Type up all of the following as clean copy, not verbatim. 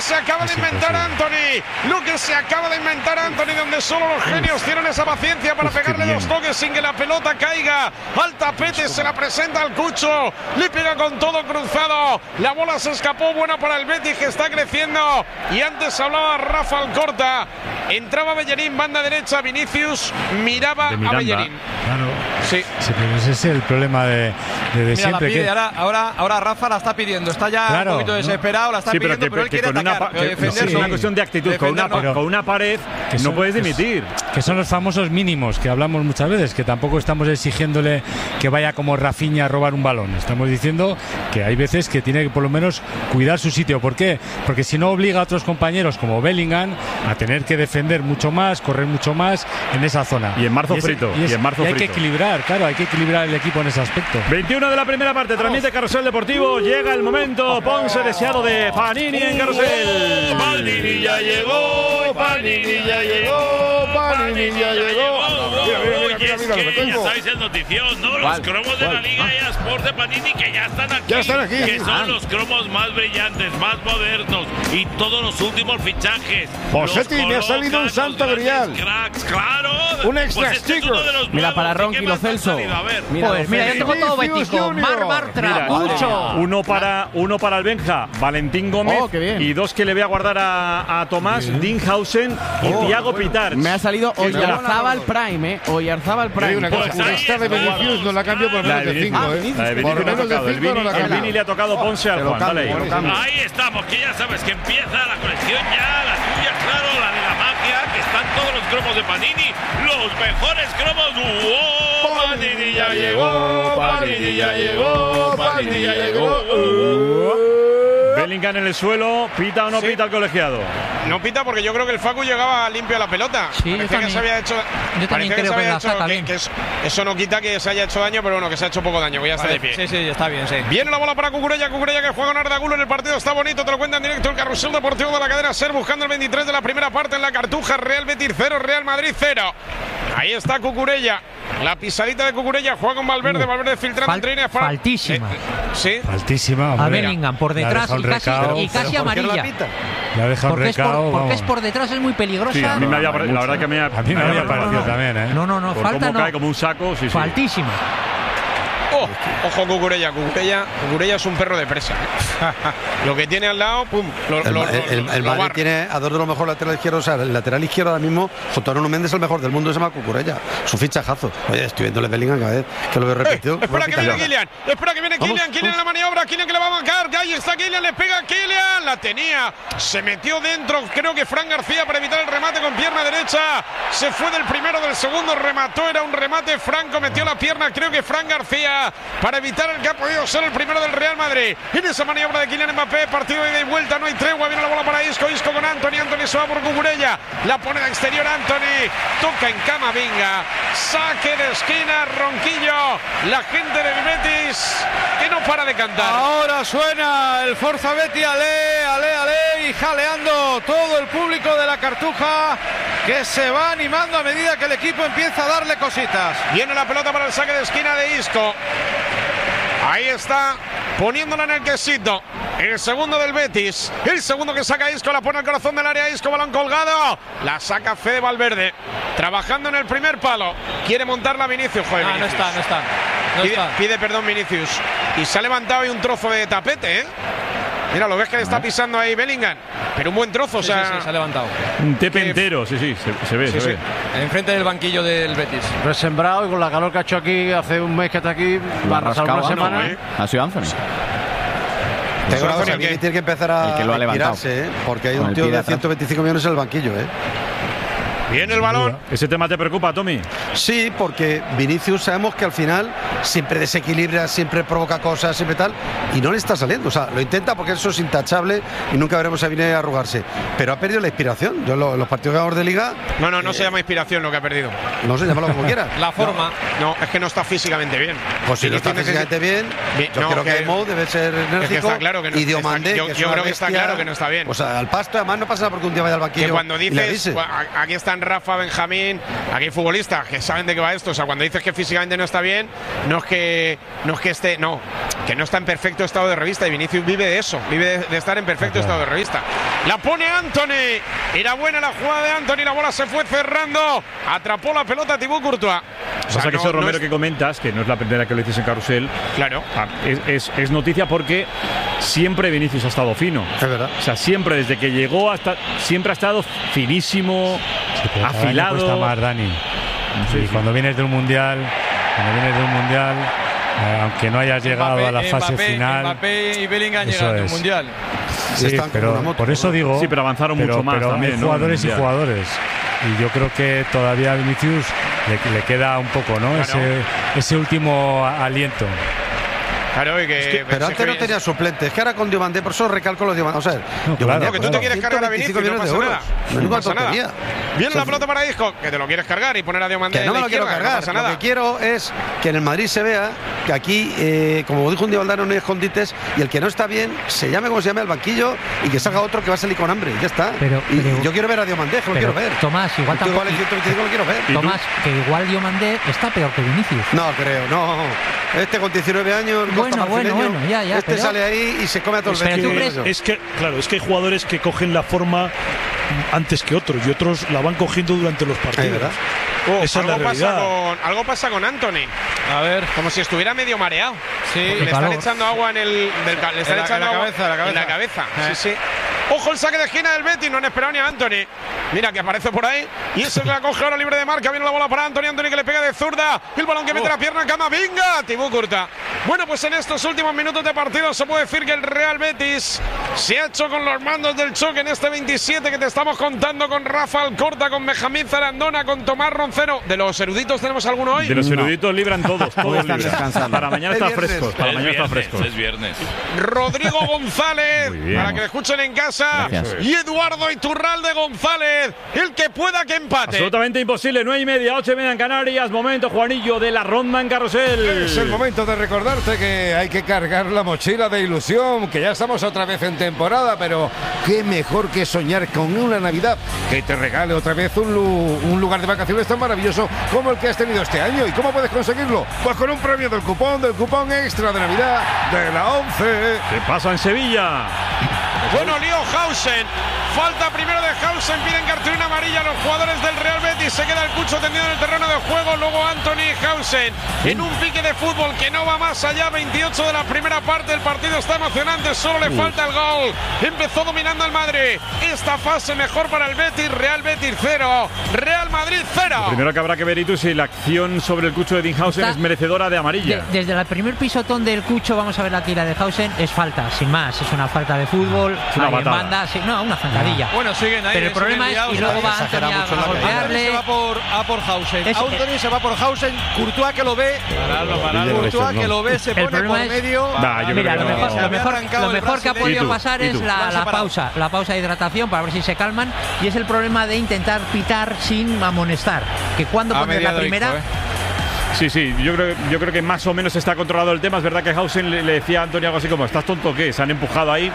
se acaba de inventar Anthony. Lo que se acaba de inventar Anthony, donde solo los genios tienen esa paciencia para pegarle dos toques sin que la pelota caiga al tapete. Se la presenta al Cucho. Le pega con todo cruzado. La bola se escapó. Buena para el Betis, que está creciendo. Y antes hablaba Rafa Alcorta. Entraba Bellerín, banda derecha. Vinicius miraba a Bellerín. Claro. Sí, pero ese es el problema de mira, siempre. La pide, que... ahora Rafa la está pidiendo. Está ya un poquito desesperado, la está pidiendo, pero él quiere atacar. Es una cuestión de actitud. Con una pared que no puedes dimitir. Que son los famosos mínimos que hablamos muchas veces, que tampoco estamos exigiéndole que vaya como Rafinha a robar un balón. Estamos diciendo que hay veces que tiene que por lo menos cuidar su sitio. ¿Por qué? Porque si no obliga a otros compañeros como Bellingham a tener que defender mucho más, correr mucho más en esa zona. Y en marzo frito. Hay que equilibrar, claro, hay que equilibrar el equipo en ese aspecto. 21 de la primera parte, transmite Carrusel Deportivo. Llega el momento, Ponce deseado de Panini en Carrusel. Panini ya llegó, Panini ya llegó, Panini ya llegó. Mira, ya sabéis el notición, ¿no? Los cromos de la Liga eSports de Panini que ya están aquí. Ya están aquí. Que son los cromos más brillantes, más modernos y todos los últimos fichajes. Posetti, me ha salido un santo grial. Cracks, claro. Un extra sticker. Mira, para Ronqui Lo Celso. Mira, yo tengo todo bético. Mar Bartra, mucho. Uno para el Benja, Valentín Gómez. Y dos que le voy a guardar a Tomás, Dinhausen y Thiago Pitar. Me ha salido Oyarzábal Prime, Oyarzábal Prime. Esta de Vinicius no la cambio por menos de 5, La de Vinicius no la ha tocado. El Vini le ha tocado Ponce al Juan. Dale ahí. Ahí estamos, que ya sabes que empieza la colección ya, la tuya, claro, la de la magia, que están todos los cromos de Panini, los mejores cromos. ¡Oh! Panini ya llegó, Panini ya llegó, Panini ya llegó. Bellingham en el suelo, ¿pita o no pita el colegiado? No pita porque yo creo que el Facu llegaba limpio a la pelota. Sí, Parecía que se había hecho. Yo también creo que la saca bien. Eso no quita que se haya hecho daño, pero bueno, que se ha hecho poco daño, que ya está de pie. Sí, está bien, sí. Viene la bola para Cucurella que juega con Arda Güler. El partido está bonito, te lo cuenta en directo el Carrusel Deportivo de la cadena SER, buscando el 23 de la primera parte en la Cartuja. Real Betis 0, Real Madrid 0. Ahí está Cucurella. La pisadita de Cucurella, juega con Valverde, Valverde filtrando entre líneas para... Faltísima. Sí. Faltísima. A Bellingham por detrás y casi amarilla. La deja un recao. Porque es por detrás, es muy peligrosa. Sí, a mí la verdad que me había parecido también, ¿eh? No, por falta cómo cae como un saco, sí. Faltísima. Ojo Cucurella es un perro de presa. Lo que tiene al lado, pum. El Madrid tiene a dos de los mejores laterales izquierdos. O sea, el lateral izquierdo ahora mismo, junto a Nuno Méndez, el mejor del mundo, se llama Cucurella. Su fichajazo. Oye, estoy viéndole Bellingham cada vez que lo veo repetido. Espera que viene Kylian. Kylian en la maniobra. Kylian que le va a marcar. Ahí está Kylian, le pega a Kylian. La tenía. Se metió dentro. Creo que Fran García para evitar el remate con pierna derecha. Se fue del primero, del segundo. Remató. Era un remate. Franco metió la pierna. Creo que Fran García para evitar el que ha podido ser el primero del Real Madrid. En esa maniobra de Kylian Mbappé, partido de ida y vuelta, no hay tregua. Viene la bola para Isco con Anthony se va por Cucurella, la pone de exterior Anthony, toca en Camavinga, saque de esquina, Ronquillo, la gente del Betis que no para de cantar. Ahora suena el Forza Betis, ale, y jaleando todo el público de la Cartuja, que se va animando a medida que el equipo empieza a darle cositas. Viene la pelota para el saque de esquina de Isco. Ahí está, poniéndola en el quesito. El segundo del Betis. El segundo que saca Isco, la pone al corazón del área. Isco, balón colgado. La saca Fede Valverde. Trabajando en el primer palo. Quiere montarla Vinicius. Joder, Vinicius. No está. Pide perdón Vinicius. Y se ha levantado ahí un trozo de tapete, ¿eh? Mira, lo ves que le está pisando ahí Bellingham. Pero un buen trozo, sí, se ha levantado. Un tepe entero, se ve. Enfrente del banquillo del Betis. Resembrado y con la calor que ha hecho aquí hace un mes que está aquí, va a arrasar una semana. Ha sido Anthony. Tiene que empezar a tirarse, porque hay un tío de 125 millones en el banquillo, Viene el balón. ¿Ese tema te preocupa, Tommy? Sí, porque Vinicius sabemos que al final siempre desequilibra, siempre provoca cosas, siempre tal, y no le está saliendo. O sea, lo intenta porque eso es intachable y nunca veremos a Vinicius arrugarse. Pero ha perdido la inspiración. Yo los partidos ganadores de Liga... No se llama inspiración lo que ha perdido. No sé, llámalo como quieras. La forma. No, es que no está físicamente bien. Pues si no está físicamente bien, yo creo que Mo debe ser enérgico. Es que está claro que no. Y Diomandé, yo creo que está claro que no está bien. O sea, al pasto, además no pasa nada porque un día vaya al banquillo. Que cuando dices, aquí está comentan Rafa, Benjamín, aquí hay futbolistas que saben de qué va esto. O sea, cuando dices que físicamente no está bien, no es que no está en perfecto estado de revista, y Vinicius vive de eso, vive de estar en perfecto estado de revista. La pone Antony, era buena la jugada de Antony, la bola se fue cerrando, atrapó la pelota Thibaut Courtois. O sea, que eso, Romero, que comentas, que no es la primera que lo dices en Carrusel, claro, es noticia porque siempre Vinicius ha estado fino. Es verdad. O sea, siempre, desde que llegó siempre ha estado finísimo, afilado. Cuesta más, Dani. Sí, cuando vienes de un mundial, aunque no hayas llegado a la fase final. Mbappé y Bellingham llegaron al mundial. Sí, pero por eso digo. Sí, pero avanzaron mucho más. Pero también, hay jugadores y jugadores. Y yo creo que todavía a Vinicius le queda un poco, ¿no? Claro. Ese último aliento. Claro, pero antes no tenía suplentes, que ahora con Diomandé, por eso recalco los Diomandé. O sea, claro, que tú te quieres cargar a Vinicius, no pasa nada. No pasa nada. Viene la pelota para Isco, que te lo quieres cargar y poner a Diomandé. Que no me lo quiero cargar, lo que quiero es que en el Madrid se vea que aquí, como dijo un Diomandano, no hay escondites, y el que no está bien, se llame como se llame al banquillo y que salga otro que va a salir con hambre, y ya está. Pero yo quiero ver a Diomandé, que lo quiero ver. Tomás, igual tampoco. Igual el 125 lo quiero ver. Tomás, que igual Diomandé está peor que Vinicius. No creo, no. Este con 19 años, bueno, ya, este sale ahí y se come a todos los vecinos. Es que hay jugadores que cogen la forma antes que otros, y otros la van cogiendo durante los partidos. Esa es la realidad. Algo pasa con Antony. A ver, como si estuviera medio mareado. Sí, le están echando agua en la cabeza. Sí. Ojo el saque de esquina del Betis, no han esperado ni a Antony. Mira que aparece por ahí. Y eso que la coge ahora libre de marca. Viene la bola para Antony que le pega de zurda. El balón que mete la pierna, Camavinga. Thibaut Courtois. Bueno, pues en estos últimos minutos de partido se puede decir que el Real Betis se ha hecho con los mandos del choque en este 27 que te estamos contando, con Rafa Alcorta, con Benjamín Zarandona, con Tomás Roncero. ¿De los eruditos tenemos alguno hoy? De los eruditos libran todos libran. Descansando. Para mañana está frescos. Es viernes. Rodrigo González, para que le escuchen en casa. Gracias. Y Eduardo Iturralde González, el que pueda que empate. Absolutamente imposible, 9:30, 8:30 en Canarias. Momento, Juanillo, de la ronda en Carrusel. Es el momento de recordarte que hay que cargar la mochila de ilusión, que ya estamos otra vez en temporada, pero qué mejor que soñar con una Navidad que te regale otra vez un lugar de vacaciones tan maravilloso como el que has tenido este año. ¿Y cómo puedes conseguirlo? Pues con un premio del cupón extra de Navidad de la 11. ¿Qué pasa en Sevilla? Bueno, lío Hausen. Falta primero de Hausen. Piden cartulina amarilla a los jugadores del Real Betis. Se queda el Cucho tendido en el terreno de juego. Luego Anthony Hausen en un pique de fútbol que no va más allá. 28 de la primera parte. El partido está emocionante. Solo le falta el gol. Empezó dominando el Madrid. Esta fase mejor para el Betis. Real Betis 0. Real Madrid 0. Lo primero que habrá que ver, Itu, si la acción sobre el Cucho de Dinhausen es merecedora de amarilla. Desde el primer pisotón del Cucho, vamos a ver aquí la de Hausen, es falta, sin más. Es una falta de fútbol. Una zancadilla. Bueno, siguen ahí. Pero el problema es y luego va Anthony a golpearle. Se va por Hausen. Anthony se va por Hausen. Courtois que lo ve. Courtois que lo ve, se pone por medio. Mira, lo mejor que ha podido pasar es la pausa. La pausa de hidratación para ver si se calman. Y es el problema de intentar pitar sin amonestar. Que cuando pones la primera. Sí, yo creo que más o menos está controlado el tema. Es verdad que Hausen le decía a Antonio algo así como: ¿estás tonto o qué? Se han empujado ahí.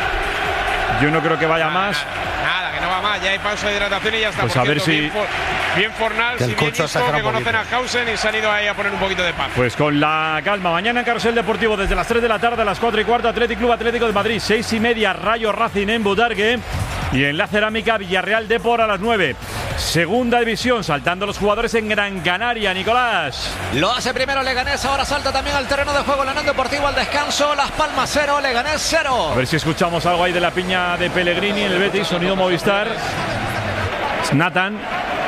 Yo no creo que vaya más. Nada, que no va más. Ya hay pausa de hidratación y ya está. Pues a ver si bien Fornals y bien Isco, que conocen a Hausen y se han ido ahí a poner un poquito de paz. Pues con la calma. Mañana en Carrusel Deportivo desde las 3 de la tarde a las 4:15, Athletic Club Atlético de Madrid. 6:30, Rayo Racing en Butarque. Y en la Cerámica, Villarreal Depor a las 9. Segunda división, saltando los jugadores en Gran Canaria, Nicolás. Lo hace primero Leganés, ahora salta también al terreno de juego el Unión Deportivo al descanso. Las Palmas 0, Leganés 0. A ver si escuchamos algo ahí de la piña de Pellegrini en el Betis, sonido Movistar. Nathan.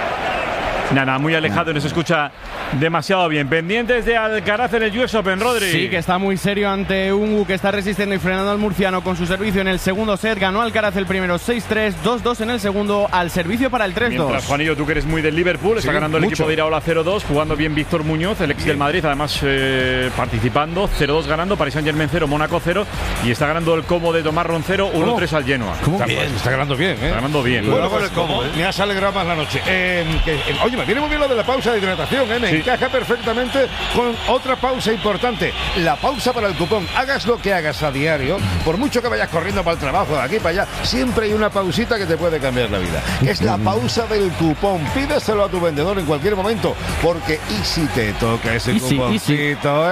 Nada, muy alejado, no se escucha demasiado bien. Pendientes de Alcaraz en el US Open, Rodri. Sí, que está muy serio ante Ungu, que está resistiendo y frenando al murciano con su servicio en el segundo set. Ganó Alcaraz el primero 6-3, 2-2 en el segundo, al servicio para el 3-2. Mientras, Juanillo, tú que eres muy del Liverpool, está ganando el equipo de Iraola 0-2, jugando bien Víctor Muñoz, el ex del Madrid, además participando, 0-2 ganando, Paris Saint-Germain 0, Mónaco 0, y está ganando el Como de Tomás Roncero 1-3 al Genoa. ¿Cómo? Bien, está ganando bien, Está ganando bien. Bueno, me has alegrado más la noche. Oye, me viene muy bien lo de la pausa de hidratación, encaja perfectamente con otra pausa importante, la pausa para el cupón. Hagas lo que hagas a diario, por mucho que vayas corriendo para el trabajo, de aquí para allá, siempre hay una pausita que te puede cambiar la vida. Es la pausa del cupón. Pídeselo a tu vendedor en cualquier momento, porque y si te toca ese cuponcito,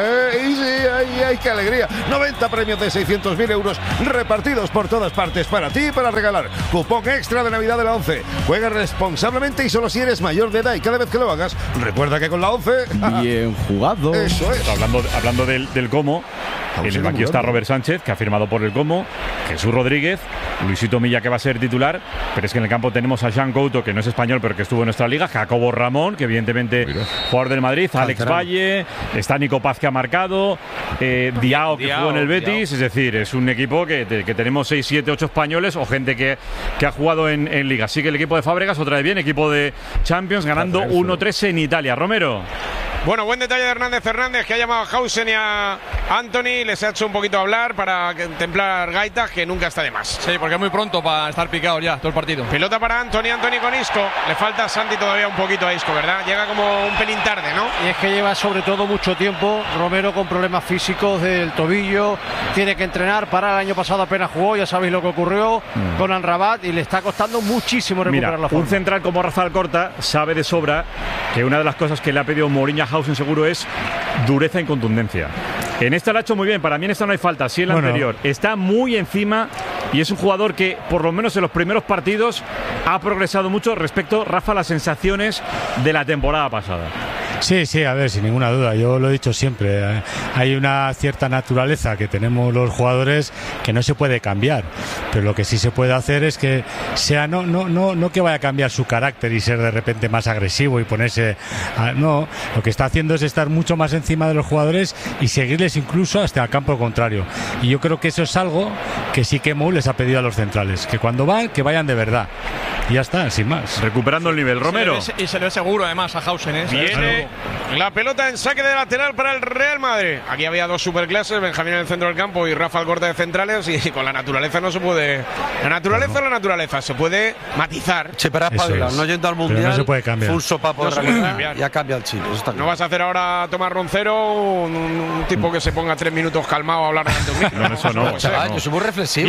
¡ay, qué alegría! 90 premios de 600.000 euros repartidos por todas partes para ti y para regalar. Cupón extra de Navidad de la 11. Juega responsablemente y solo si eres mayor de edad, y cada vez que lo hagas, recuerda que con la 11... Bien jugado. Eso es. Hablando del Como, en el banquillo está Robert Sánchez, que ha firmado por el Como, Jesús Rodríguez, Luisito Milla, que va a ser titular, pero es que en el campo tenemos a Jean Couto, que no es español, pero que estuvo en nuestra liga, Jacobo Ramón, que evidentemente jugador del Madrid, Alex Valle, está Nico Paz, que ha marcado, Diao, que jugó en el Betis, es decir, es un equipo que tenemos 6, 7, 8 españoles o gente que ha jugado en liga. Así que el equipo de Fábregas, otra vez bien, equipo de Champions, ganando 1-3 en Italia. Romero. Bueno, buen detalle de Hernández, que ha llamado a Hausen y a Anthony, les ha hecho un poquito hablar para templar gaitas, que nunca está de más. Sí, porque es muy pronto para estar picado ya todo el partido. Pelota para Anthony con Isco. Le falta a Santi todavía un poquito a Isco, ¿verdad? Llega como un pelín tarde, ¿no? Y es que lleva sobre todo mucho tiempo Romero con problemas físicos del tobillo, tiene que entrenar, para el año pasado apenas jugó, ya sabéis lo que ocurrió con Amrabat y le está costando muchísimo recuperar la forma. Un central como Rafael Corta sabe de sobra que una de las cosas que le ha pedido Mourinho a Hausen seguro es dureza y contundencia. En esta lo ha hecho muy bien, para mí en esta no hay falta, sí en la anterior. Está muy encima y es un jugador que por lo menos en los primeros partidos ha progresado mucho respecto, Rafa, a las sensaciones de la temporada pasada. Sí, a ver, sin ninguna duda, yo lo he dicho siempre, hay una cierta naturaleza que tenemos los jugadores que no se puede cambiar, pero lo que sí se puede hacer es que sea no que vaya a cambiar su carácter y ser de repente más agresivo y ponerse no, lo que está haciendo es estar mucho más encima de los jugadores y seguirles incluso hasta el campo contrario, y yo creo que eso es algo que sí que Mou les ha pedido a los centrales, que cuando van, que vayan de verdad. Y ya está, sin más. Recuperando el nivel, Romero. Y se le ve seguro además a Hausen, Viene la pelota en saque de lateral para el Real Madrid. Aquí había dos superclases, Benjamín en el centro del campo y Rafael Corta de centrales, y con la naturaleza no se puede. La naturaleza se puede matizar. Sí, pero no yendo al mundial. No se puede cambiar. Un sopapo ya cambia el chip. No vas a hacer ahora Tomás Roncero, un tipo que se ponga 3 minutos calmado a hablar de Antonio. No, eso no. Chaval, yo soy muy reflexivo.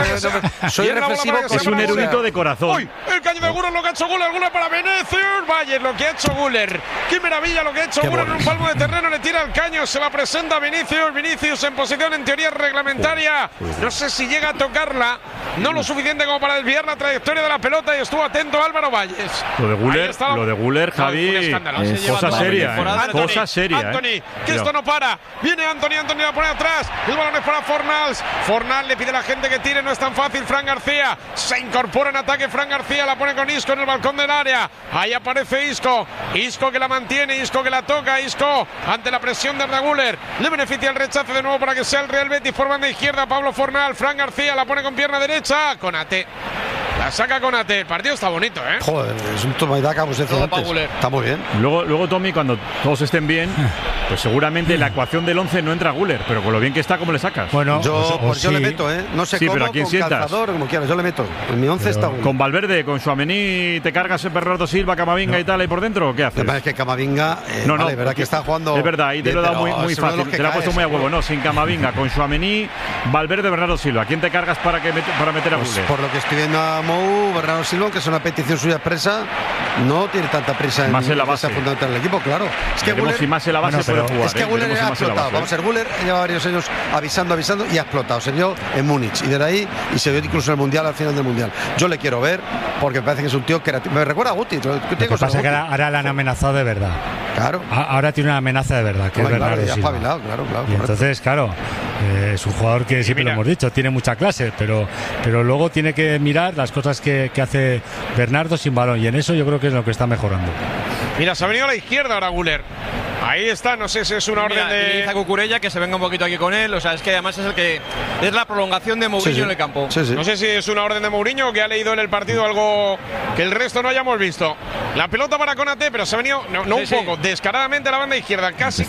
Soy reflexivo. Es un erudito de corazón. ¡Uy! El caño de Guller, lo que ha hecho Guller para Vinicius. Vaya, lo que ha hecho Guller. ¡Qué maravilla lo que ha hecho Guller en un palmo de terreno! Le tira el caño, se la presenta Vinicius en posición en teoría reglamentaria. No sé si llega a tocarla, no lo suficiente como para desviar la trayectoria de la pelota, y estuvo atento Álvaro Valles. Lo de Guller, Javi, cosa seria. Cosa seria. Anthony, que esto no para. Viene Anthony la pone atrás. El balón es para Fornals. Fornals le pide a la gente que tire, no es tan fácil. Fran García se incorpora en ataque. Fran García la pone con Isco en el balcón del área. Ahí aparece Isco que la mantiene, Isco que la toca, Isco ante la presión de Arda Güler. Le beneficia el rechace de nuevo para que sea el Real Betis por banda izquierda. Pablo Fornal, Fran García la pone con pierna derecha. Konate la saca Konate. El partido está bonito, ¿eh? Joder, es un toma y daca, pues está muy bien. Luego Tommy, cuando todos estén bien, pues seguramente la ecuación del 11 no entra Güler, pero con lo bien que está, ¿cómo le sacas? Bueno, yo le meto, no sé cómo, pero ¿a quién con sientas? Calzador, como quieras, yo le meto. En mi 11 está Güler. Con Valverde, con Tchouaméni, ¿te cargas el Bernardo Silva, Camavinga y tal ahí por dentro, o qué haces? Es que Camavinga, vale, verdad que está jugando. Es verdad, ahí te lo he dado muy fácil, te lo ha puesto muy a huevo. No, sin Camavinga, con Tchouaméni, Valverde, Bernardo Silva. ¿Quién te cargas para meter a Güler? Por lo que estoy viendo a Mou, Bernardo Silva, que es una petición suya expresa, no tiene tanta prisa en la base fundamental del equipo, claro. Es que Güler, si más en la base puede jugar. Es que Güler ha explotado. Vamos a ver, Güler lleva varios años avisando y ha explotado. Se vio en Múnich y desde ahí, y se vio incluso en el Mundial, al final del Mundial. Yo le quiero ver porque me parece que es un tío que me recuerda a Guti. Lo que pasa es que ahora le han amenazado de verdad. Claro. Ahora tiene una amenaza de verdad, que es Bernardo Silva. Claro, y entonces, claro, es un jugador que siempre lo hemos dicho, tiene mucha clase, pero luego tiene que mirar las cosas que hace Bernardo sin balón, y en eso yo creo que es lo que está mejorando. Mira, se ha venido a la izquierda ahora Güler. Ahí está, no sé si es una orden de Cucurella, que se venga un poquito aquí con él. O sea, es que además es la prolongación de Mourinho en el campo. Sí. No sé si es una orden de Mourinho, que ha leído en el partido algo que el resto no hayamos visto. La pelota para Konate, pero se ha venido descaradamente a la banda izquierda, casi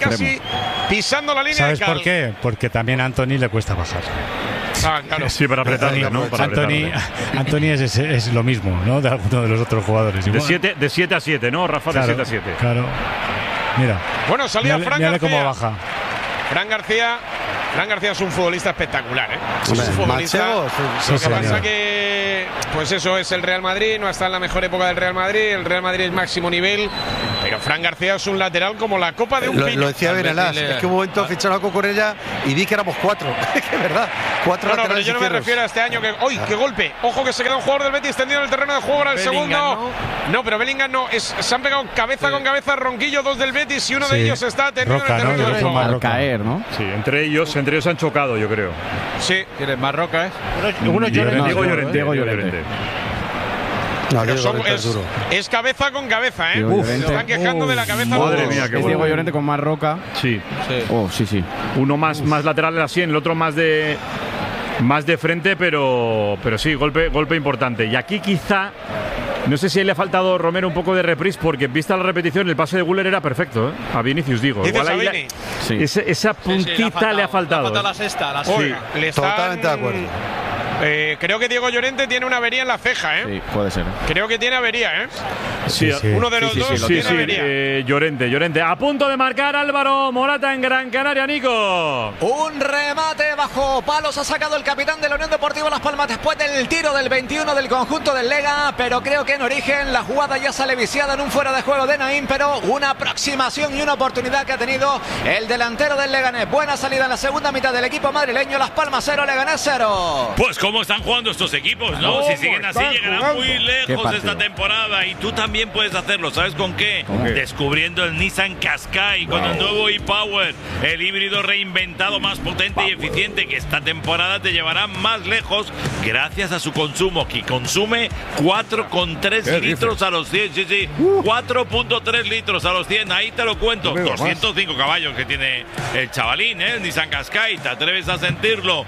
pisando la línea. ¿Sabes de cal. por qué? Porque también a Anthony le cuesta bajar. Claro. Sí, para apretarla, ¿no? Anthony es lo mismo, ¿no? De alguno de los otros jugadores. De 7 a 7, ¿no, Rafa? Claro, de 7 a 7. Claro. Mira. Bueno, salía Fran García. Cómo baja. Fran García es un futbolista espectacular, ¿eh? Es un futbolista. Lo que pasa que, pues eso es el Real Madrid, no está en la mejor época del Real Madrid. El Real Madrid es máximo nivel, pero Fran García es un lateral como la copa de un pino. Lo decía Benelás, es que un momento ficharon a Cucurella y vi que éramos 4. Es verdad, 4 laterales. Pero yo no me refiero a este año que. ¡Uy, qué golpe! Ojo que se queda un jugador del Betis tendido en el terreno de juego. Ahora el segundo. No, pero Bellingham no. Se han pegado cabeza con cabeza Ronquillo, 2 del Betis, y uno de ellos está tendido en el terreno de juego. Al caer, ¿no? Sí, entre ellos han chocado, yo creo. Sí. ¿Tienes más Roca, eh? Diego Llorente. No, es cabeza con cabeza, ¿eh? Se están quejando de la cabeza. Madre mía, qué es Diego Llorente con más Roca. Sí. Sí. Uno más lateral de la sien, el otro más de frente, pero sí, golpe importante. Y aquí quizá, no sé si le ha faltado Romero un poco de reprise, porque vista la repetición, el pase de Güler era perfecto, ¿eh? A Vinicius, digo. Igual ahí esa puntita le ha faltado. Le ha faltado la sexta. Sí. Totalmente de acuerdo. Creo que Diego Llorente tiene una avería en la ceja, ¿eh? Sí, puede ser. Creo que tiene avería, ¿eh? Sí. Uno de los dos tiene avería. Llorente. A punto de marcar Álvaro Morata en Gran Canaria, Nico. Un remate bajo palos ha sacado el capitán de la Unión Deportiva Las Palmas después del tiro del 21 del conjunto del Lega, pero creo que en origen la jugada ya sale viciada en un fuera de juego de Naín, pero una aproximación y una oportunidad que ha tenido el delantero del Leganés. Buena salida en la segunda mitad del equipo madrileño. Las Palmas 0, Leganés 0. Pues cómo están jugando estos equipos, ¿no? Si siguen así llegarán muy lejos esta temporada, y tú también puedes hacerlo. ¿Sabes con qué? Descubriendo el Nissan Qashqai con el nuevo e-Power, el híbrido reinventado más potente y eficiente, que esta temporada te llevará más lejos gracias a su consumo, que consume 4,3 litros a los 100. Sí, 4,3 litros a los 100, ahí te lo cuento. 205 caballos que tiene el chavalín, ¿eh? El Nissan Qashqai, ¿te atreves a sentirlo?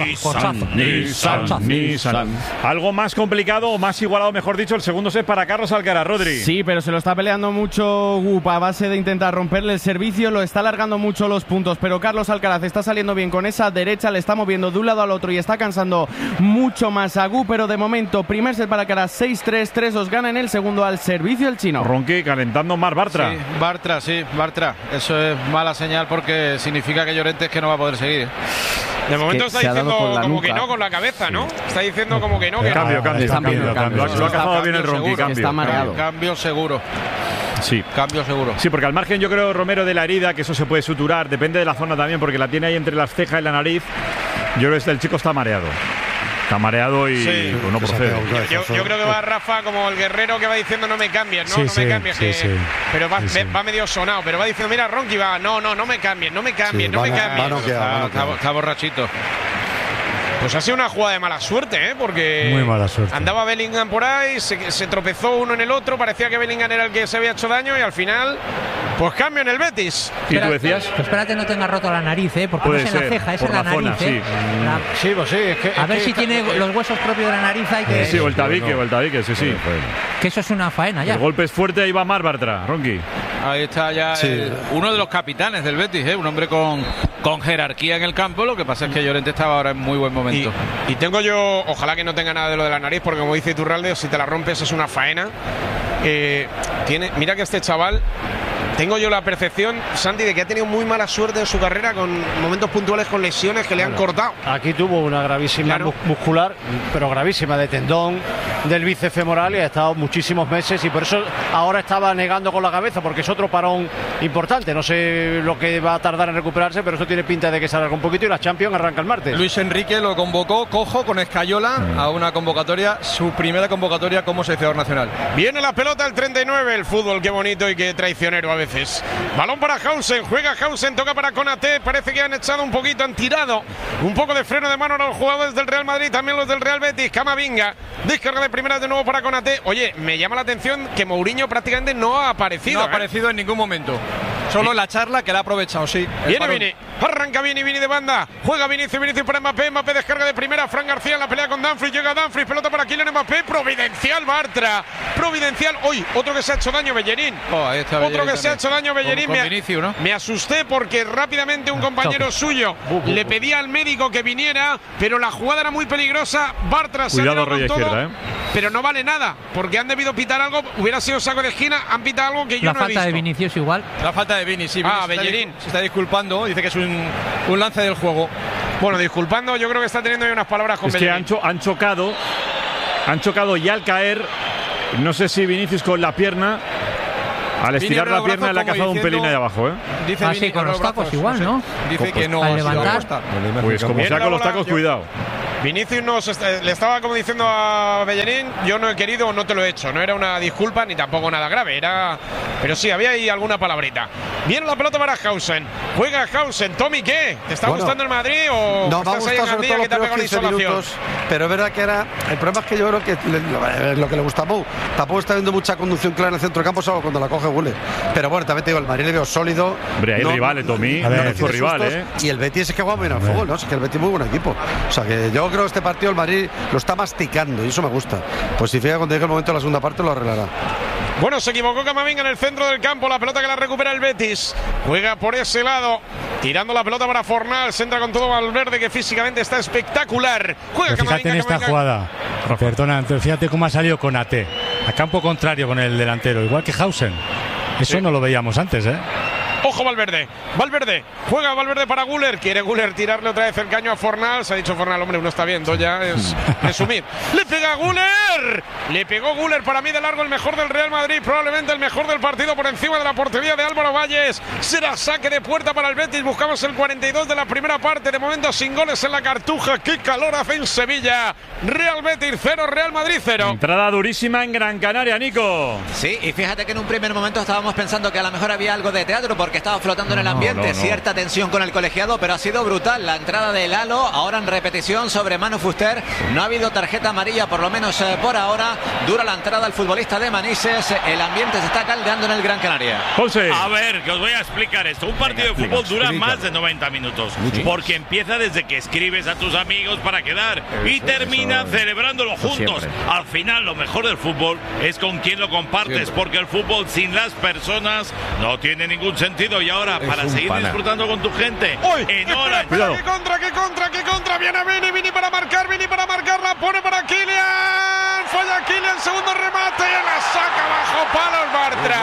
Nissan. Algo más complicado o más igualado, mejor dicho, el segundo set para Carlos Alcaraz, Rodri. Sí, pero se lo está peleando mucho Gup a base de intentar romperle el servicio, lo está alargando mucho los puntos, pero Carlos Alcaraz está saliendo bien con esa derecha, le está moviendo de un lado al otro y está cansando mucho más a Gup, pero de momento, primer set para Alcaraz, 6-3, 3-2, gana en el segundo al servicio el chino. Ronqui calentando más Bartra. Bartra. Eso es mala señal porque significa que Llorente es que no va a poder seguir. De momento está diciendo como que no con la cabeza, ¿no? Está diciendo como que no. Cambio. Lo ha cazado bien el Ronqui, cambio. Está mareado. Cambio seguro. Sí. Cambio seguro. Sí, porque al margen yo creo, Romero, de la herida, que eso se puede suturar, depende de la zona también, porque la tiene ahí entre las cejas y la nariz. Yo creo que el chico está mareado. Está mareado y pues no procede. Yo creo que va Rafa como el guerrero que va diciendo no me cambies, ¿no? No me cambies. Pero va medio sonado, pero va diciendo, mira, Ronqui va, no me cambies. Está borrachito. Pues ha sido una jugada de mala suerte, ¿eh? Porque muy mala suerte. Andaba Bellingham por ahí, se tropezó uno en el otro, parecía que Bellingham era el que se había hecho daño y al final, pues cambio en el Betis. ¿Y tú decías? Espérate no tenga roto la nariz, ¿eh? Porque no es en la ceja, es en la nariz, ¿eh? Sí, pues sí. A ver si tiene los huesos propios de la nariz. Hay que... Sí, o el tabique, sí. Que eso es una faena ya. El golpe es fuerte, ahí va Mar Bartra, Ronqui. Ahí está ya uno de los capitanes del Betis, un hombre con jerarquía en el campo. Lo que pasa es que Llorente estaba ahora en muy buen momento. Y tengo yo, ojalá que no tenga nada de lo de la nariz, porque como dice Iturralde, si te la rompes es una faena. Mira que este chaval, tengo yo la percepción, Santi, de que ha tenido muy mala suerte en su carrera con momentos puntuales con lesiones que le han cortado. Aquí tuvo una gravísima muscular, pero gravísima, de tendón del bíceps femoral, y ha estado muchísimos meses, y por eso ahora estaba negando con la cabeza, porque es otro parón importante. No sé lo que va a tardar en recuperarse, pero eso tiene pinta de que se alarga un poquito, y la Champions arranca el martes. Luis Enrique lo convocó cojo con Escayola a una convocatoria, su primera convocatoria como seleccionador nacional. Viene la pelota el 39, el fútbol, qué bonito y qué traicionero a veces. Balón para Hausen, juega Hausen, toca para Konaté, parece que han echado un poquito, han tirado un poco de freno de mano a los jugadores del Real Madrid, también los del Real Betis. Camavinga, descarga de primeras de nuevo para Konaté. Oye, me llama la atención que Mourinho prácticamente no ha aparecido. No ha aparecido en ningún momento. Solo en la charla, que la ha aprovechado, sí. Viene Vini, arranca Vini de banda, juega Vinicius para Mbappé, descarga de primera, Fran García en la pelea con Dumfries, llega Dumfries, pelota para Kylian Mbappé, providencial Bartra, providencial. Hoy otro que se ha hecho daño, Bellerín. Ahí está Bellerín, otro que se ha hecho daño, Bellerín. Con Vinicius, ¿no? Me asusté porque rápidamente un compañero suyo le pedía al médico que viniera, pero la jugada era muy peligrosa. Bartra se ha cuidado, rollo todo. Izquierda, pero no vale nada, porque han debido pitar algo, hubiera sido saco de esquina, han pitado algo que yo no he visto. La falta de Vinicius igual. La falta de Vini, sí. Bellerín. Se está disculpando, dice que es un lance del juego. Bueno, disculpando, yo creo que está teniendo ahí unas palabras con Bellerín. Que han chocado y al caer, no sé si Vinicius con la pierna, al estirar la pierna le ha cazado un pelín ahí abajo, ¿eh? Dice Vini con los tacos igual, ¿no? Dice que no. Al levantar. Pues como sea con los tacos, cuidado. Vinicius le estaba como diciendo a Bellerín, yo no he querido o no te lo he hecho. No era una disculpa ni tampoco nada grave, pero sí, había ahí alguna palabrita. Viene la pelota para Hausen. Juega Hausen. Tommy, ¿qué? ¿Te está gustando el Madrid o no, estás ahí en Gandía que te ha pegado la isolación? Minutos, pero es verdad que el problema es que yo creo que lo que le gusta a Pau, tampoco está viendo mucha conducción clara en el centro del campo, salvo cuando la coge Guller. Pero bueno, también te digo, el Madrid le veo sólido. Hombre, hay rivales, Tommy. No rival, Y el Betis es que juega bien al fútbol, ¿no? Es que el Betis es muy buen equipo. O sea que yo creo que este partido el Madrid lo está masticando y eso me gusta. Pues si fija cuando llegue el momento de la segunda parte lo arreglará. Bueno, se equivocó Camavinga en el centro del campo. La pelota que la recupera el Betis. Juega por ese lado, tirando la pelota para Fornals. Entra con todo Valverde, que físicamente está espectacular. Juega Camavinga. Fíjate en esta jugada. Perdona, fíjate cómo ha salido con AT. A campo contrario con el delantero, igual que Hausen. Eso no lo veíamos antes, ¿eh? Ojo Valverde, juega Valverde para Guller, quiere Guller tirarle otra vez el caño a Fornals, ha dicho Fornals, hombre, uno está viendo ya, es resumir, le pega Guller, le pegó Guller, para mí de largo el mejor del Real Madrid, probablemente el mejor del partido por encima de la portería de Álvaro Valles, será saque de puerta para el Betis, buscamos el 42 de la primera parte, de momento sin goles en la Cartuja, qué calor hace en Sevilla, Real Betis 0, Real Madrid 0. Entrada durísima en Gran Canaria, Nico. Sí, y fíjate que en un primer momento estábamos pensando que a lo mejor había algo de teatro, porque estaba flotando en el ambiente, cierta tensión con el colegiado, pero ha sido brutal la entrada de Lalo, ahora en repetición sobre Manu Fuster, no ha habido tarjeta amarilla por lo menos por ahora, dura la entrada al futbolista de Manises, el ambiente se está caldeando en el Gran Canaria. José. A ver, que os voy a explicar esto, un partido de fútbol dura más de 90 minutos, porque empieza desde que escribes a tus amigos para quedar y termina celebrándolo juntos. Al final lo mejor del fútbol es con quien lo compartes, porque el fútbol sin las personas no tiene ningún sentido. Y ahora, para seguir disfrutando con tu gente, en Orange. ¡Qué contra! Viene Vini para marcar, la pone para Kylian. Falla Kylian, segundo remate, la saca bajo palos Bartra.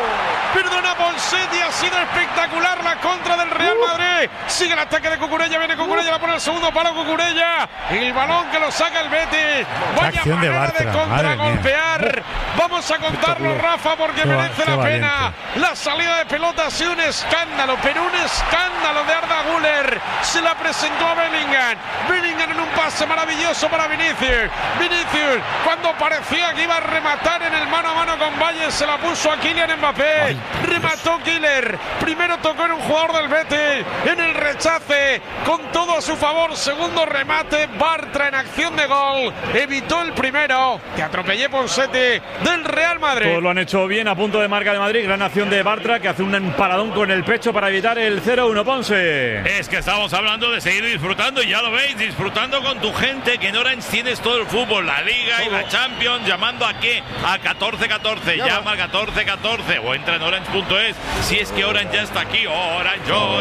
Perdona Ponseti, ha sido espectacular la contra del Real Madrid. Sigue el ataque de Cucurella, viene Cucurella, la pone el segundo palo Cucurella. El balón que lo saca el Betis. Vaya manera de contragolpear. Vamos a contarlo, Rafa, porque merece la pena. La salida de pelota ha sido un escándalo, pero un escándalo de Arda Güler. Se la presentó a Bellingham. Bellingham en un pase maravilloso para Vinicius. Cuando parecía que iba a rematar en el mano a mano con Valle, se la puso a Kylian Mbappé. Remató Killer. Primero tocó en un jugador del Betis. En el rechace, con todo a su favor. Segundo remate, Bartra en acción de gol. Evitó el primero. Te atropellé, Ponseti, del Real Madrid. Todos lo han hecho bien, a punto de marca de Madrid. Gran acción de Bartra, que hace un paradón con el pecho para evitar el 0-1, Ponce. Es que estamos hablando de seguir disfrutando, y ya lo veis, disfrutando con tu gente, que en Orange tienes todo el fútbol, la Liga y la Champions. ¿Llamando a qué? A 1414. Llama al 1414 o entra en orange.es. Si es que Orange ya está aquí. Orange.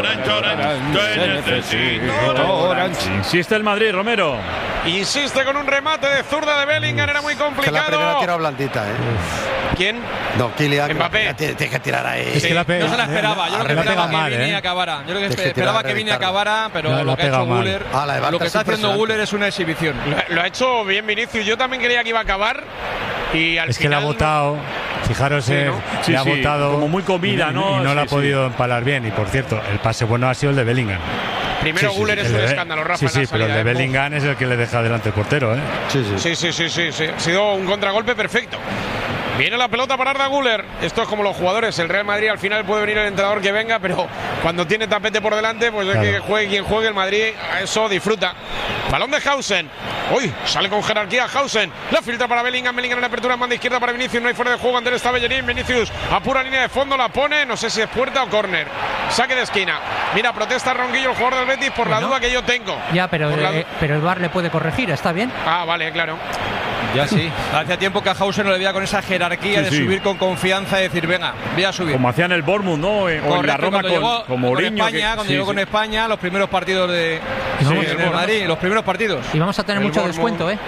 Te necesito. Orange. Insiste el Madrid, Romero. Insiste con un remate de zurda de Bellingham, era muy complicado. Que la primera tira blandita, ¿Quién? No, Kylian. Mbappé. Tienes que tirar ahí. Sí, no se la esperaba. Yo creo que esperaba que Vini acabara. Yo creo que esperaba que Vini acabara, pero lo que ha hecho Güler, lo que está haciendo Güler es una exhibición. Lo ha hecho bien Vinicius. Yo también creía que iba a acabar. Y al es final que le ha botado. Fijaros, le ha botado como muy comida, ¿no? Y no la ha podido empalar bien. Y por cierto, el pase bueno ha sido el de Bellingham. Primero Güler es un escándalo, Rafa. Sí, pero el de Bellingham es el que le deja delante el portero, ¿eh? Sí. Ha sido un contragolpe perfecto. Viene la pelota para Arda Güler. Esto es como los jugadores. El Real Madrid al final puede venir el entrenador que venga, pero cuando tiene tapete por delante, pues es que juegue quien juegue, el Madrid a eso disfruta. Balón de Hausen. Uy, sale con jerarquía Hausen. La filtra para Bellingham. Bellingham en la apertura en banda izquierda para Vinicius. No hay fuera de juego. Andrés está Bellerín. Vinicius a pura línea de fondo la pone. No sé si es puerta o córner. Saque de esquina. Mira, protesta Ronquillo, el jugador del Betis, por la duda que yo tengo. Ya, pero el VAR le puede corregir. ¿Está bien? Ah, vale, claro. Ya sí. Hacía tiempo que a Hausen no le veía con esa jerarquía de subir con confianza y decir, venga, voy a subir. Como hacían el Bournemouth, ¿no? O en la Roma con Mourinho. Cuando llegó con España, los primeros partidos de Madrid, los primeros partidos. Y vamos a tener mucho descuento, ¿eh?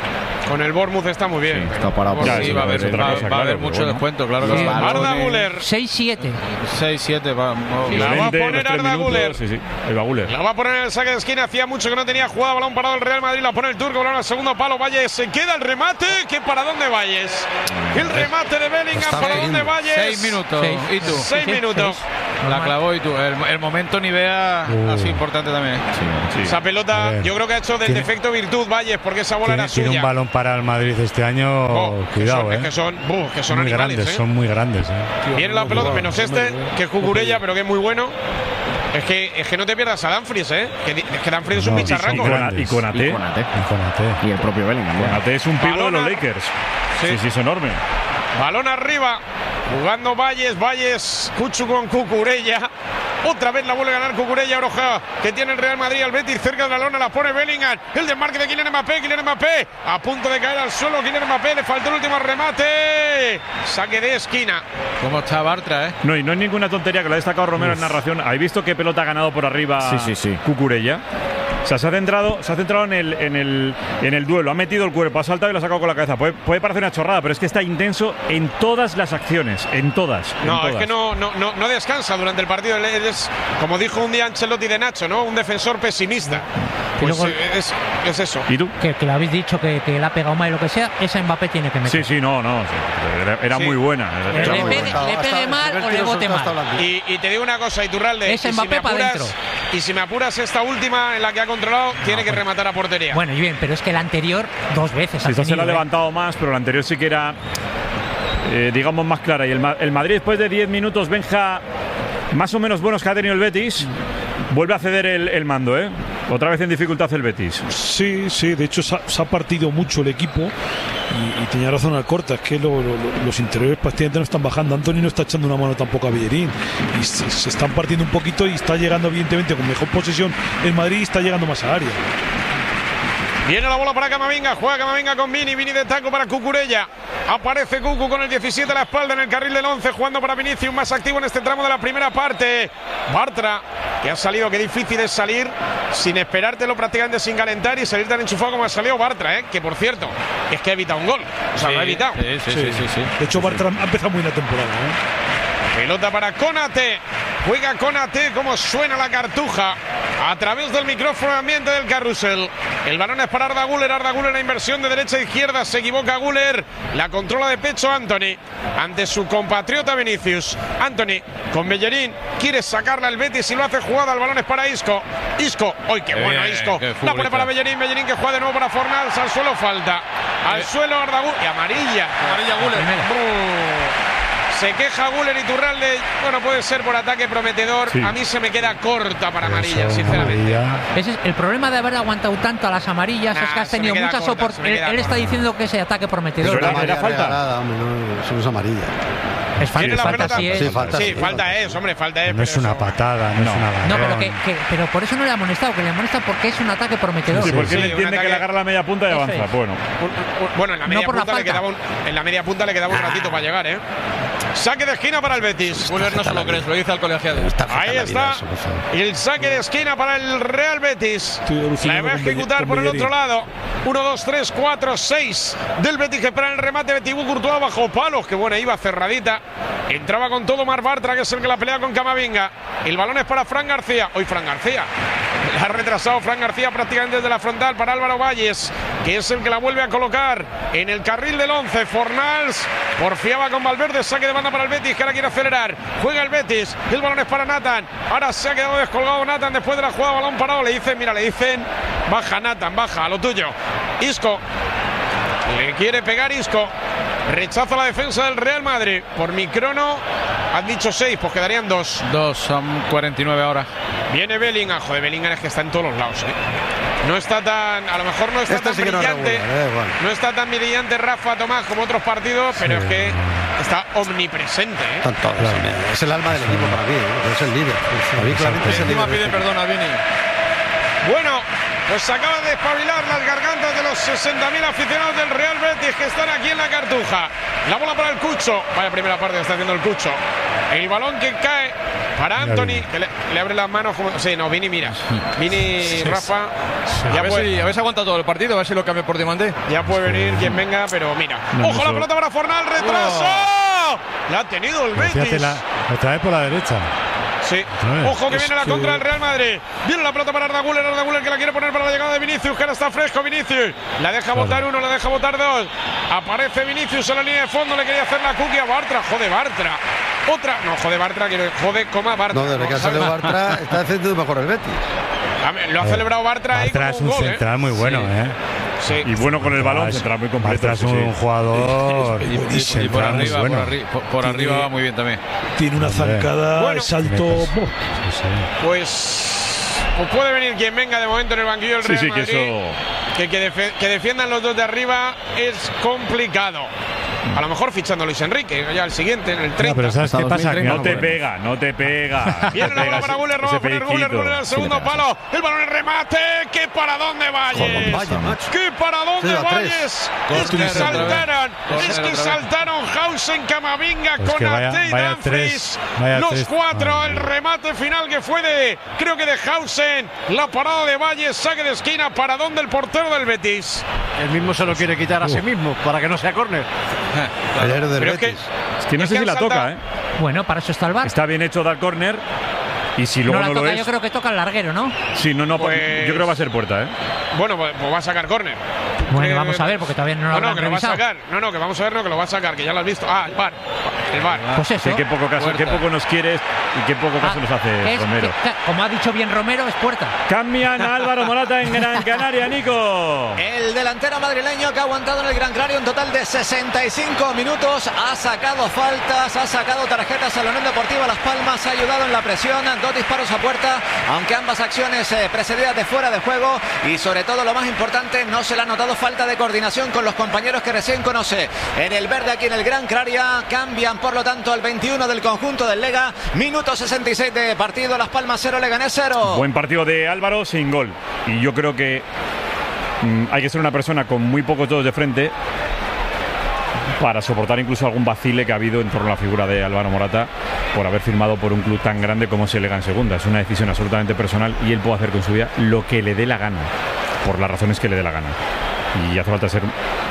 Con el Bournemouth está muy bien. Sí, está parado. Sí, va a haber mucho descuento, claro. Sí. Arda Güler. 6-7. 6-7, vamos. La va a poner Arda Güler. Sí, el va Güler. La va a poner en el saque de esquina. Hacía mucho que no tenía jugada. Balón parado el Real Madrid. La pone el turco. Balón al segundo palo. Valles se queda el remate. ¿Qué para dónde Valles? El remate de Bellingham. ¿Para dónde Valles? 6 minutos. ¿Y tú? 6 minutos. La clavó y tú. El momento Nivea ha sido importante también. Sí. Esa pelota, yo creo que ha hecho del defecto virtud Valles, porque esa bola era suya. Tiene un balón para el Madrid este año. Cuidado, que son muy animales, grandes, son muy grandes. Viene la pelota, menos que es Cucurella, pero que es muy bueno. Es que no te pierdas a Dumfries, que Dumfries es un bicharraco. Y Konaté. Y el propio Bellingham. Konaté es un pivo de los Lakers. Sí, es enorme. Balón arriba, jugando Valles, Cuchu con Cucurella. Otra vez la vuelve a ganar Cucurella, Broja, que tiene el Real Madrid al Betis cerca de la lona, la pone Bellingham. El desmarque de Kylian Mbappé, a punto de caer al suelo. Kylian Mbappé, le faltó el último remate. Saque de esquina. ¿Cómo está Bartra, No, y no es ninguna tontería, que lo ha destacado Romero en narración. ¿Habéis visto qué pelota ha ganado por arriba Cucurella? O sea, se ha centrado en el duelo, ha metido el cuerpo, ha saltado y lo ha sacado con la cabeza. Puede parecer una chorrada, pero es que está intenso en todas las acciones, en todas. Es que no descansa durante el partido. Es, como dijo un día Ancelotti de Nacho, ¿no? Un defensor pesimista. Pues luego, es eso. ¿Y tú? Que le habéis dicho que le ha pegado mal y lo que sea, esa Mbappé tiene que meter. Era muy buena. Le pegue mal o le bote mal. Y te digo una cosa, Iturralde. Es Mbappé para adentro. Y si me apuras esta última en la que ha controlado, tiene que rematar a portería. Bueno, y bien, pero es que la anterior 2 veces. Esta se la ha levantado más, pero la anterior sí que era, digamos, más clara. Y el Madrid, después de 10 minutos, Benja, más o menos buenos que ha tenido el Betis, vuelve a ceder el mando, Otra vez en dificultad el Betis. Sí, de hecho se ha partido mucho el equipo y tenía razón Alcorta, es que los interiores prácticamente no están bajando. Anthony no está echando una mano tampoco a Bellerín y se están partiendo un poquito y está llegando evidentemente con mejor posesión el Madrid y está llegando más a área. Viene la bola para Camavinga, juega Camavinga con Vini de taco para Cucurella. Aparece Cucu con el 17 a la espalda en el carril del 11, jugando para Vinicius, más activo en este tramo de la primera parte. Bartra, que ha salido, qué difícil es salir sin esperártelo, prácticamente sin calentar y salir tan enchufado como ha salido Bartra, que por cierto, es que ha evitado un gol. O sea, lo ha evitado. Sí. De hecho, Bartra ha empezado muy la temporada, Pelota para Konaté. Juega Konaté, como suena la cartuja a través del micrófono ambiente del carrusel. El balón es para Arda Güler. La inversión de derecha a izquierda. Se equivoca Güler. La controla de pecho Anthony ante su compatriota Vinicius. Anthony con Bellerín. Quiere sacarla el Betis y lo hace jugada. El balón es para Isco. ¡Uy, qué bueno Isco! La pone para Bellerín que juega de nuevo para Fornals. Al suelo falta. Al suelo Arda Güler. Y amarilla Güler. Se queja Güler y Iturralde. Bueno, puede ser por ataque prometedor. A mí se me queda corta para amarilla, sinceramente. Ese es el problema de haber aguantado tanto a las amarillas, es que has tenido muchas oportunidades. Él está diciendo que ese ataque prometedor. ¿Era falta? No es amarilla. Es falta, falta es, hombre, falta es. No es una patada, no es una agarrón. No, pero por eso no le ha amonestado, que le amonesta porque es un ataque prometedor. Sí, porque él entiende que le agarra la media punta y avanza. Bueno, en la media punta le quedaba un ratito para llegar, Saque de esquina para el Betis. Güler no se lo crees, lo dice al colegiado. Ahí está. Y el saque de esquina para el Real Betis. La va a ejecutar por el otro lado. 1, 2, 3, 4, 6 del Betis, que espera el remate de Thibaut Courtois bajo palos. Que buena, iba cerradita. Entraba con todo Marc Bartra, que es el que la pelea con Camavinga. El balón es para Fran García. Hoy Fran García. La ha retrasado Fran García prácticamente desde la frontal para Álvaro Valles, que es el que la vuelve a colocar en el carril del 11. Fornals porfiaba con Valverde. Saque de banda para el Betis, que ahora quiere acelerar. Juega el Betis. El balón es para Nathan. Ahora se ha quedado descolgado Nathan después de la jugada. Balón parado. Le dicen, baja Nathan, baja, a lo tuyo. Isco. Le quiere pegar Isco. Rechaza la defensa del Real Madrid. Por mi crono, has dicho 6, pues quedarían 2. 2, son 49 ahora. Viene Bellingham. Joder, Bellingham es que está en todos los lados, No está tan, a lo mejor no está tan brillante. No está tan brillante Rafa Tomás como otros partidos, pero es que está omnipresente. Están todos. Es el alma del equipo para mí, es el líder. Encima pide perdón a Vini. Bueno, Pues se acaba de despabilar las gargantas de los 60.000 aficionados del Real Betis que están aquí en la Cartuja. La bola para el Cucho. Vaya primera parte que está haciendo el Cucho. El balón que cae para Anthony, que le abre las manos como... Sí, no, Vini, mira. Vini, Rafa. A ver si aguanta todo el partido, a ver si lo cambia por Diamante. Ya puede venir quien venga, pero mira. ¡Ojo la pelota para Fornal! ¡Retraso! La ha tenido el Betis. La trae por la derecha. Sí. Ojo que viene la contra del Real Madrid. Viene la pelota para Arda Güler que la quiere poner para la llegada de Vinicius, que ahora está fresco Vinicius. La deja botar uno, la deja botar dos. Aparece Vinicius en la línea de fondo, le quería hacer la cookie a Bartra. Jode Bartra. Otra. No, jode Bartra, jode coma Bartra. No, desde que ha salido Bartra está haciendo mejor el Betis. Lo ha celebrado Bartra ahí. Bartra es un central muy bueno, Sí. Y bueno con el balón, central muy completo. Es un jugador y por arriba va muy bien también. Tiene una zancada, salto. Pues puede venir quien venga de momento en el banquillo del Real Madrid. Que defiendan los dos de arriba es complicado. A lo mejor fichando a Luis Enrique, ya el siguiente, en el 30. No, pero ¿sabes qué pasa? No te pega. Viene la bola para Güler, va a poner Güler al segundo palo. El balón en remate. ¿Qué para dónde Valles? ¿Qué para dónde Valles? Es que saltaron Hausen, Camavinga, Konaté y Dumfries. Los cuatro, el remate final que fue creo que de Hausen. La parada de Valles, saque de esquina. ¿Para dónde el portero del Betis? El mismo se lo quiere quitar a sí mismo, para que no sea córner. Pero es que no sé si la toca, Bueno, para eso está el VAR. Está bien hecho dar córner. Y si luego no lo es... Yo creo que toca el larguero, ¿no? Sí, no, pues, yo creo que va a ser puerta, Bueno, pues va a sacar córner. Bueno, vamos a ver, porque todavía no lo han que lo va a sacar. Que vamos a ver, que lo va a sacar, que ya lo has visto. El VAR. Pues eso. Qué poco nos quieres y qué poco caso nos hace Romero. Como ha dicho bien Romero, es puerta. Cambian a Álvaro Morata en Gran Canaria, Nico. El delantero madrileño que ha aguantado en el Gran Canaria un total de 65 minutos. Ha sacado faltas, ha sacado tarjetas a la Unión Deportiva Las Palmas, ha ayudado en la presión. 2 disparos a puerta, aunque ambas acciones precedidas de fuera de juego. Y sobre todo, lo más importante, no se le ha notado falta de coordinación con los compañeros que recién conoce. En el verde aquí en el Gran Canaria cambian por lo tanto al 21 del conjunto del Lega. Minuto 66 de partido, Las Palmas 0, Leganés 0. Buen partido de Álvaro sin gol. Y yo creo que hay que ser una persona con muy pocos dedos de frente para soportar incluso algún vacile que ha habido en torno a la figura de Álvaro Morata por haber firmado por un club tan grande como es el Lega en segunda. Es una decisión absolutamente personal y él puede hacer con su vida lo que le dé la gana, por las razones que le dé la gana. Y hace falta ser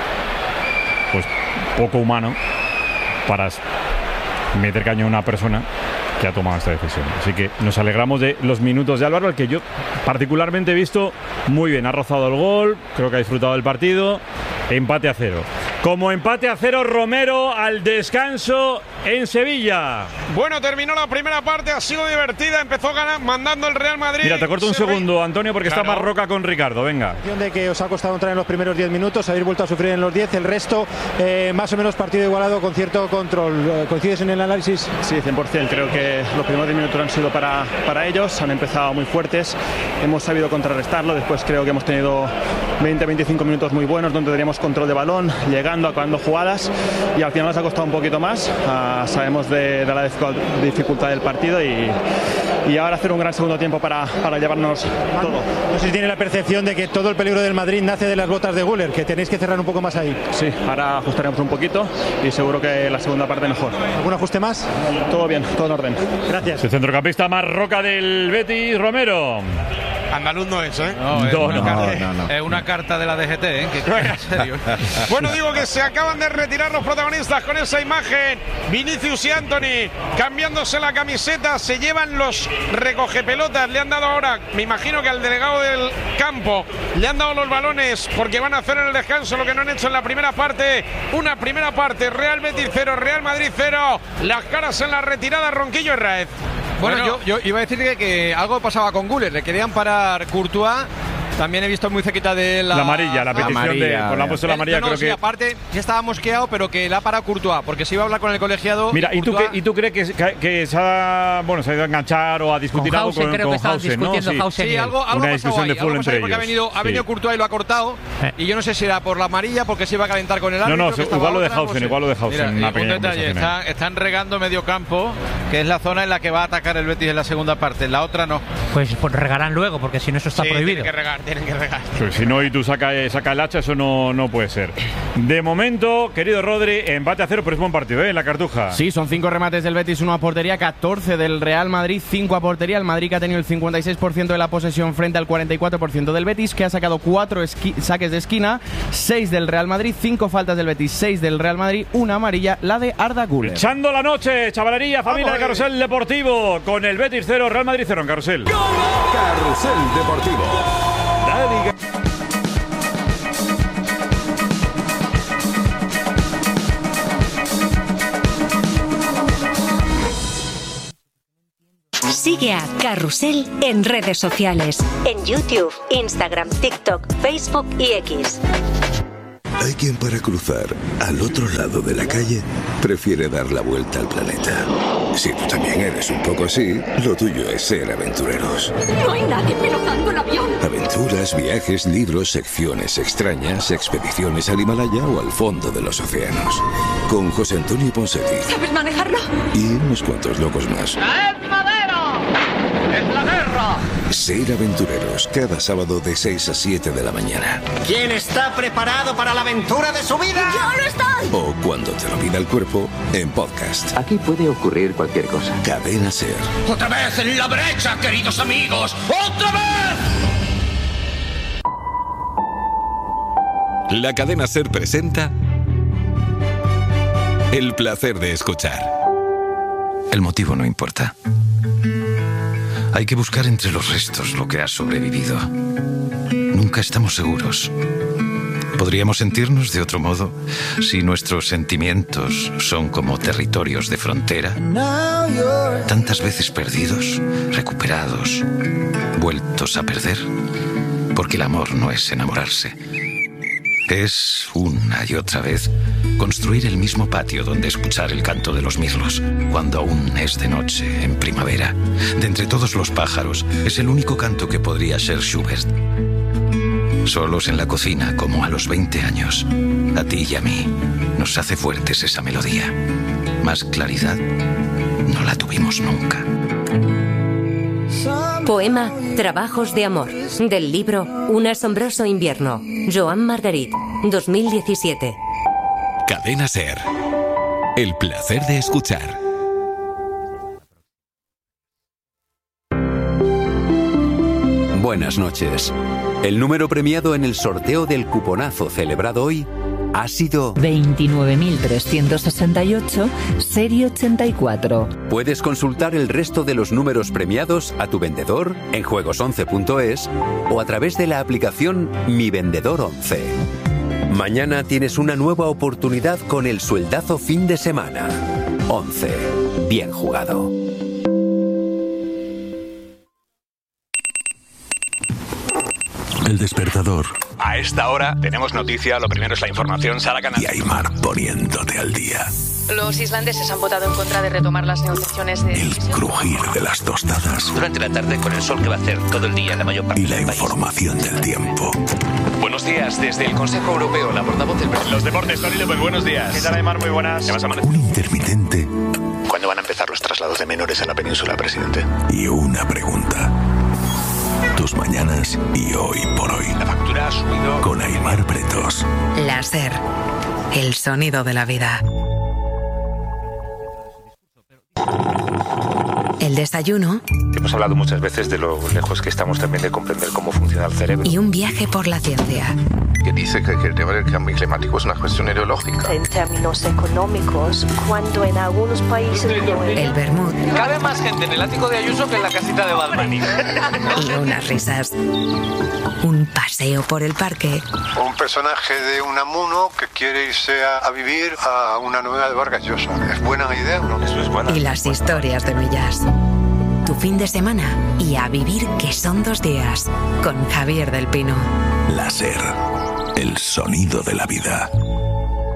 pues poco humano para meter caño a una persona que ha tomado esta decisión. Así que nos alegramos de los minutos de Álvaro, al que yo particularmente he visto muy bien. Ha rozado el gol, creo que ha disfrutado del partido. Empate a 0. Como empate a 0, Romero al descanso en Sevilla. Bueno, terminó la primera parte, ha sido divertida, empezó mandando el Real Madrid. Mira, te corto un segundo, Antonio, porque está más Roca con Ricardo, venga. De que os ha costado entrar en los primeros 10 minutos, habéis vuelto a sufrir en los 10, el resto más o menos partido igualado con cierto control. ¿Coincides en el análisis? Sí, 100%, creo que los primeros 10 minutos han sido para ellos, han empezado muy fuertes, hemos sabido contrarrestarlo, después creo que hemos tenido 20-25 minutos muy buenos donde teníamos control de balón, llegando, acabando jugadas y al final nos ha costado un poquito más. Sabemos de la dificultad del partido y ahora hacer un gran segundo tiempo para llevarnos todo. No sé si tiene la percepción de que todo el peligro del Madrid nace de las botas de Güler, que tenéis que cerrar un poco más ahí. Sí, ahora ajustaremos un poquito y seguro que la segunda parte mejor. ¿Algún ajuste más? Todo bien, todo en orden. Gracias. El centrocampista más Roca del Betis, Romero. Andaluz no es, No, es una carta de la DGT, que en serio. Bueno, digo que se acaban de retirar los protagonistas con esa imagen. Vinicius y Anthony cambiándose la camiseta, se llevan los recogepelotas. Le han dado ahora, me imagino que al delegado del campo, le han dado los balones porque van a hacer en el descanso lo que no han hecho en la primera parte. Una primera parte, Real Betis 0, Real Madrid 0. Las caras en la retirada, Ronquillo y Raez. Bueno, yo iba a decir que algo pasaba con Güler, le querían parar Courtois. También he visto muy cerquita de la amarilla, la petición de... Pues la han puesto la amarilla, creo que... aparte, ya estaba mosqueado, pero que la ha parado Courtois, porque se iba a hablar con el colegiado... Mira, ¿y tú crees que se ha ido a enganchar o a discutir algo con Hausen, ¿no? Sí, algo una discusión de fútbol entre ellos. Porque ha venido Courtois y lo ha cortado, y yo no sé si era por la amarilla, porque se iba a calentar con el árbitro. No, igual lo de Hausen, Mira, un detalle, están regando medio campo, que es la zona en la que va a atacar el Betis en la segunda parte, en la otra no. Pues regarán luego, porque si no eso está prohibido. Tiene que regar. tienen que regar. Pues si no, y tú saca el hacha, eso no puede ser. De momento, querido Rodri, empate a 0, pero es buen partido, en la Cartuja. Sí, son 5 remates del Betis, 1 a portería, 14 del Real Madrid, 5 a portería. El Madrid, que ha tenido el 56% de la posesión frente al 44% del Betis, que ha sacado 4 saques de esquina, 6 del Real Madrid, 5 faltas del Betis, 6 del Real Madrid, 1 amarilla, la de Arda Güler. Echando la noche, chavalería, familia de Carrusel Deportivo, con el Betis 0, Real Madrid 0 en Carrusel. Carrusel Deportivo. Dale. Sigue a Carrusel en redes sociales, en YouTube, Instagram, TikTok, Facebook y X. Hay quien para cruzar al otro lado de la calle prefiere dar la vuelta al planeta. Si tú también eres un poco así, lo tuyo es ser aventureros. No hay nadie pilotando el avión. Aventuras, viajes, libros, secciones extrañas, expediciones al Himalaya o al fondo de los océanos. Con José Antonio Ponseti. ¿Sabes manejarlo? Y unos cuantos locos más. ¡Traed madera! ¡Es la guerra! Ser aventureros, cada sábado de 6 a 7 de la mañana. ¿Quién está preparado para la aventura de su vida? ¡Yo no estoy! O cuando te lo pida el cuerpo, en podcast. Aquí puede ocurrir cualquier cosa. Cadena Ser. ¡Otra vez en la brecha, queridos amigos! ¡Otra vez! La Cadena Ser presenta El placer de escuchar. El motivo no importa. Hay que buscar entre los restos lo que ha sobrevivido. Nunca estamos seguros. Podríamos sentirnos de otro modo si nuestros sentimientos son como territorios de frontera. Tantas veces perdidos, recuperados, vueltos a perder. Porque el amor no es enamorarse. Es, una y otra vez, construir el mismo patio donde escuchar el canto de los mirlos, cuando aún es de noche, en primavera. De entre todos los pájaros, es el único canto que podría ser Schubert. Solos en la cocina, como a los 20 años. A ti y a mí nos hace fuertes esa melodía. Más claridad no la tuvimos nunca. Poema Trabajos de amor, del libro Un asombroso invierno, Joan Margarit, 2017. Cadena Ser. El placer de escuchar. Buenas noches. El número premiado en el sorteo del cuponazo celebrado hoy ha sido 29.368, serie 84. Puedes consultar el resto de los números premiados a tu vendedor en juegos11.es o a través de la aplicación Mi Vendedor 11. Mañana tienes una nueva oportunidad con el sueldazo fin de semana. 11. Bien jugado. El despertador. A esta hora tenemos noticia, lo primero es la información, Sara Canal. Y Aymar poniéndote al día. Los islandeses han votado en contra de retomar las negociaciones de... El crujir de las tostadas. Durante la tarde con el sol que va a hacer todo el día en la mayor parte y la del país. Información del tiempo. Buenos días, desde el Consejo Europeo, la portavoz del... Los deportes, Tony López, buenos días. ¿Qué tal, Aymar? Muy buenas. Un intermitente. ¿Cuándo van a empezar los traslados de menores a la península, presidente? Y una pregunta. Tus mañanas y hoy por hoy. La factura ha subido. Con Aymar Pretos. La Ser, el sonido de la vida. El desayuno. Hemos hablado muchas veces de lo lejos que estamos también de comprender cómo funciona el cerebro. Y un viaje por la ciencia. Que dice que el tema del cambio climático es una cuestión ideológica. En términos económicos, cuando en algunos países... El vermut. Cabe más gente en el ático de Ayuso que en la casita de Balmani. Y unas risas. Un paseo por el parque. Un personaje de Unamuno que quiere irse a vivir a una nueva de Vargas Llosa. ¿Es buena idea o no? Eso es buena. Y las historias de Millas. Tu fin de semana y a vivir que son 2 días. Con Javier del Pino. La Ser. El sonido de la vida.